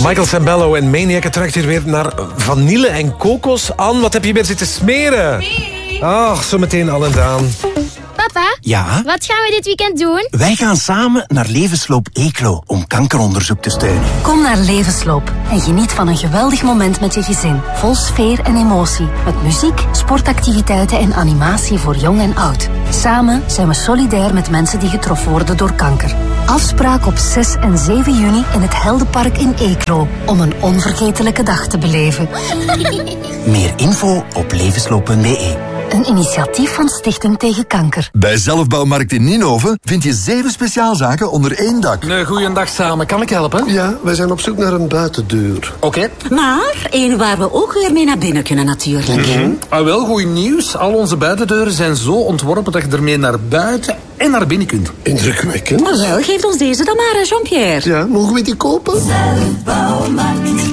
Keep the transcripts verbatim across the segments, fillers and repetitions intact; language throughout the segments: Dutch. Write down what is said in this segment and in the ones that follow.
Michael Sembello en Maniac attract hier weer naar vanille en kokos. Anne, wat heb je weer zitten smeren? Ach, zo meteen al en Daan. Papa? Ja? Wat gaan we dit weekend doen? Wij gaan samen naar Levensloop Eeklo om kankeronderzoek te steunen. Kom naar Levensloop en geniet van een geweldig moment met je gezin. Vol sfeer en emotie. Met muziek, sportactiviteiten en animatie voor jong en oud. Samen zijn we solidair met mensen die getroffen worden door kanker. Afspraak op zes en zeven juni in het Heldenpark in Eeklo. Om een onvergetelijke dag te beleven. Meer info op levensloop punt be. Een initiatief van Stichting Tegen Kanker. Bij Zelfbouwmarkt in Nienhoven vind je zeven speciaalzaken onder één dak. Een goeiedag samen, kan ik helpen? Ja, wij zijn op zoek naar een buitendeur. Oké. Okay. Maar één waar we ook weer mee naar binnen kunnen natuurlijk. Mm-hmm. Ah, wel, goed nieuws. Al onze buitendeuren zijn zo ontworpen dat je ermee naar buiten en naar binnen kunt. Indrukwekkend. Maar wel, geef ons deze dan maar, Jean-Pierre. Ja, mogen we die kopen? Zelfbouwmarkt.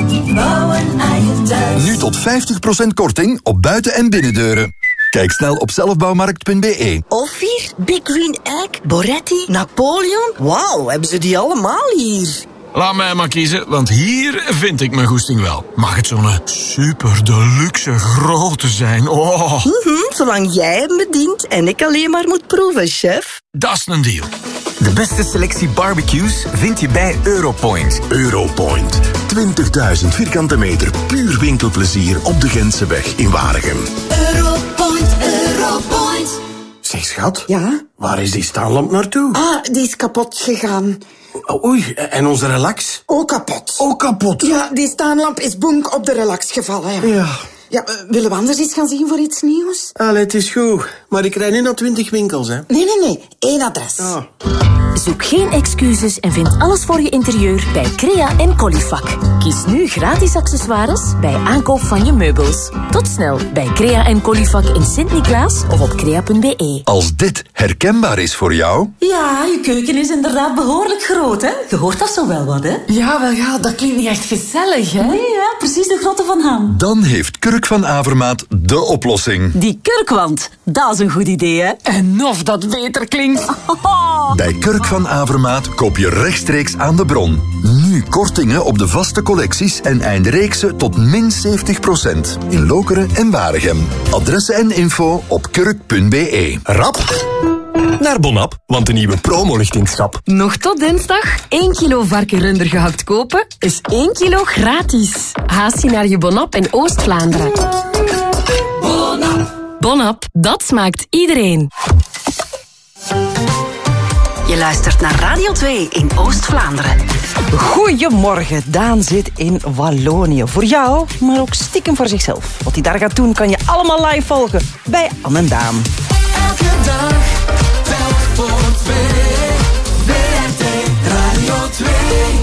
Bouwen aan je thuis. Nu tot vijftig procent korting op buiten- en binnendeuren. Kijk snel op zelfbouwmarkt punt be. Ophir, Big Green Egg, Boretti, Napoleon. Wauw, hebben ze die allemaal hier? Laat mij maar kiezen, want hier vind ik mijn goesting wel. Mag het zo'n super deluxe grote zijn? Oh. Mm-hmm, zolang jij hem bedient en ik alleen maar moet proeven, chef. Dat is een deal. De beste selectie barbecues vind je bij Europoint. Europoint. twintigduizend vierkante meter puur winkelplezier op de Gentseweg in Waregem. Europoint, Europoint. Zeg, schat. Ja? Waar is die staanlamp naartoe? Ah, die is kapot gegaan. Oei, en onze relax? Ook kapot. Ook kapot? Ja, die staanlamp is bonk op de relax gevallen. Ja. Ja. Ja, uh, willen we anders iets gaan zien voor iets nieuws? Allee, het is goed. Maar ik rij nu naar twintig winkels, hè. Nee, nee, nee. Eén adres. Oh. Zoek geen excuses en vind alles voor je interieur bij Crea en Colifac. Kies nu gratis accessoires bij aankoop van je meubels. Tot snel bij Crea en Colifac in Sint-Niklaas of op crea punt be. Als dit herkenbaar is voor jou... Ja, je keuken is inderdaad behoorlijk groot, hè? Je hoort dat zo wel wat, hè? Ja, wel ja, dat klinkt niet echt gezellig, hè? Nee, ja, precies de grootte van Ham. Dan heeft Kurk van Avermaat de oplossing. Die kurkwand, dat is een goed idee, hè? En of dat beter klinkt. Bij Kurk van Avermaat koop je rechtstreeks aan de bron. Nu kortingen op de vaste collecties en eindreeksen tot min zeventig procent. In Lokeren en Waregem. Adressen en info op kurk punt be. Rap naar Bonap, want de nieuwe promo ligt in het schap. Nog tot dinsdag één kilo varkenrunder gehakt kopen is één kilo gratis. Haast je naar je Bonap in Oost-Vlaanderen. Bonap. Bonap, dat smaakt iedereen. Je luistert naar Radio twee in Oost-Vlaanderen. Goedemorgen, Daan zit in Wallonië. Voor jou, maar ook stiekem voor zichzelf. Wat hij daar gaat doen, kan je allemaal live volgen bij Anne en Daan. Elke dag, telk voor twee. W R T Radio twee.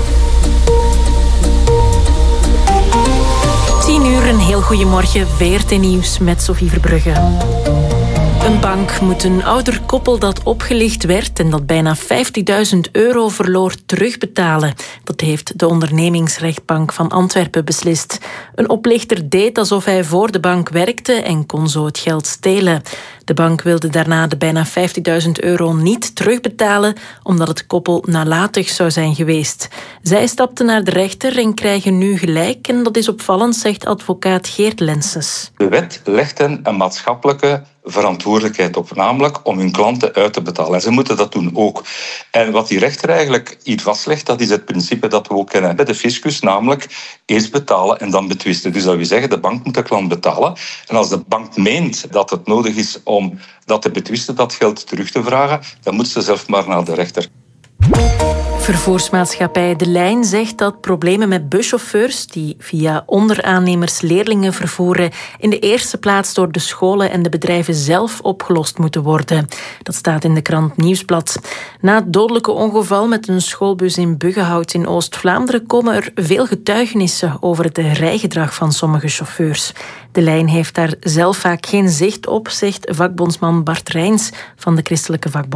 tien uur, een heel goedemorgen. V R T Nieuws met Sophie Verbrugge. Een bank moet een ouder koppel dat opgelicht werd en dat bijna vijftigduizend euro verloor terugbetalen. Dat heeft de ondernemingsrechtbank van Antwerpen beslist. Een oplichter deed alsof hij voor de bank werkte en kon zo het geld stelen. De bank wilde daarna de bijna vijftigduizend euro niet terugbetalen, omdat het koppel nalatig zou zijn geweest. Zij stapten naar de rechter en krijgen nu gelijk en dat is opvallend, zegt advocaat Geert Lenses. De wet legt hen een maatschappelijke verantwoordelijkheid op, namelijk om hun klanten uit te betalen. En ze moeten dat doen ook. En wat die rechter eigenlijk hier vastlegt, dat is het principe dat we ook kennen bij de fiscus, namelijk eerst betalen en dan betwisten. Dus dat wil zeggen, de bank moet de klant betalen. En als de bank meent dat het nodig is om dat te betwisten, dat geld terug te vragen, dan moet ze zelf maar naar de rechter. Vervoersmaatschappij De Lijn zegt dat problemen met buschauffeurs die via onderaannemers leerlingen vervoeren in de eerste plaats door de scholen en de bedrijven zelf opgelost moeten worden. Dat staat in de krant Nieuwsblad. Na het dodelijke ongeval met een schoolbus in Buggenhout in Oost-Vlaanderen komen er veel getuigenissen over het rijgedrag van sommige chauffeurs. De Lijn heeft daar zelf vaak geen zicht op, zegt vakbondsman Bart Rijns van de Christelijke Vakbond.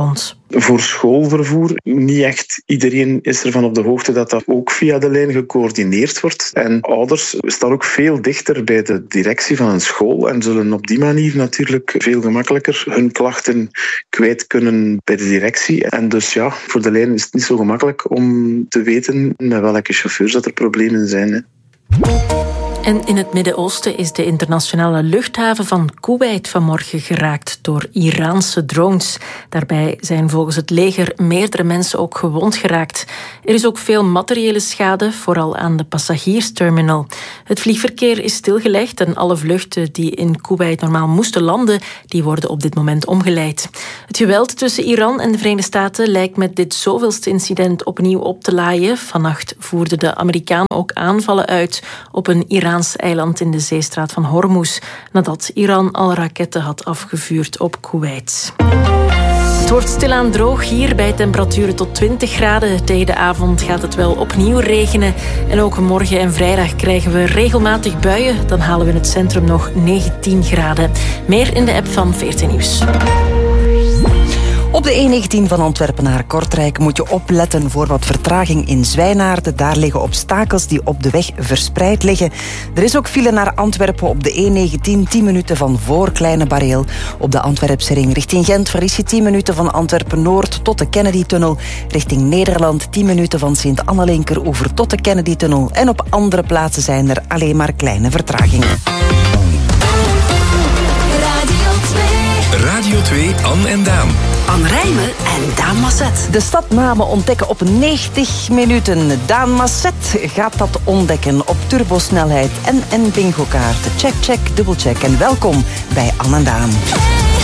Voor schoolvervoer, niet echt iedereen is ervan op de hoogte dat dat ook via de lijn gecoördineerd wordt. En ouders staan ook veel dichter bij de directie van een school en zullen op die manier natuurlijk veel gemakkelijker hun klachten kwijt kunnen bij de directie. En dus ja, voor de lijn is het niet zo gemakkelijk om te weten met welke chauffeurs dat er problemen zijn. Hè. En in het Midden-Oosten is de internationale luchthaven van Kuwait vanmorgen geraakt door Iraanse drones. Daarbij zijn volgens het leger meerdere mensen ook gewond geraakt. Er is ook veel materiële schade, vooral aan de passagiersterminal. Het vliegverkeer is stilgelegd en alle vluchten die in Kuwait normaal moesten landen, die worden op dit moment omgeleid. Het geweld tussen Iran en de Verenigde Staten lijkt met dit zoveelste incident opnieuw op te laaien. Vannacht voerden de Amerikanen ook aanvallen uit op een Iraans eiland in de zeestraat van Hormuz, nadat Iran al raketten had afgevuurd op Kuwait. Het wordt stilaan droog hier bij temperaturen tot twintig graden. Tegen de avond gaat het wel opnieuw regenen. En ook morgen en vrijdag krijgen we regelmatig buien. Dan halen we in het centrum nog negentien graden. Meer in de app van veertien Nieuws. Op de E negentien van Antwerpen naar Kortrijk moet je opletten voor wat vertraging in Zwijnaarden. Daar liggen obstakels die op de weg verspreid liggen. Er is ook file naar Antwerpen op de E negentien, tien minuten van voor Kleine Bareel. Op de Antwerpse ring richting Gent verlies je tien minuten van Antwerpen-Noord tot de Kennedy-tunnel. Richting Nederland tien minuten van Sint-Annelinkeroever tot de Kennedy-tunnel. En op andere plaatsen zijn er alleen maar kleine vertragingen. Radio twee, Anne en Daan. Anne Rijmen en Daan Masset. De stadnamen ontdekken op negentig minuten. Daan Masset gaat dat ontdekken op turbosnelheid en een bingo-kaart. Check, check, dubbelcheck en welkom bij Anne en Daan.